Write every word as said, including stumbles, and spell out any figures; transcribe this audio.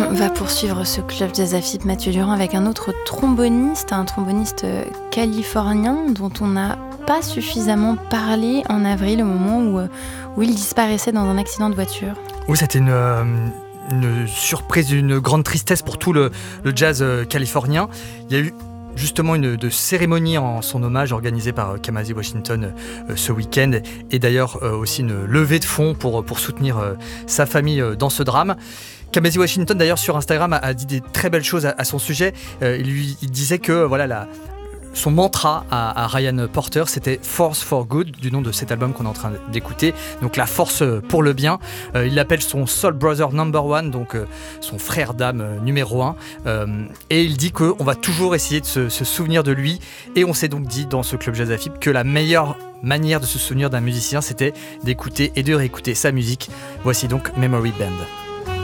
On va poursuivre ce club jazz Afip Mathieu Durand avec un autre tromboniste, un tromboniste californien dont on n'a pas suffisamment parlé en avril, au moment où, où il disparaissait dans un accident de voiture. Oui, c'était une, euh, une surprise, une grande tristesse pour tout le, le jazz euh, californien. Il y a eu justement une de cérémonie en son hommage organisée par euh, Kamasi Washington euh, ce week-end, et d'ailleurs euh, aussi une levée de fonds pour, pour soutenir euh, sa famille euh, dans ce drame. Kamasi Washington d'ailleurs sur Instagram a, a dit des très belles choses à, à son sujet. Euh, il, lui, il disait que voilà, la, son mantra à, à Ryan Porter, c'était Force for Good, du nom de cet album qu'on est en train d'écouter, donc la force pour le bien. Euh, il l'appelle son Soul Brother Number One, donc euh, son frère d'âme euh, numéro un. Euh, et il dit qu'on va toujours essayer de se, se souvenir de lui. Et on s'est donc dit dans ce club Jazz Afip que la meilleure manière de se souvenir d'un musicien, c'était d'écouter et de réécouter sa musique. Voici donc Memory Band.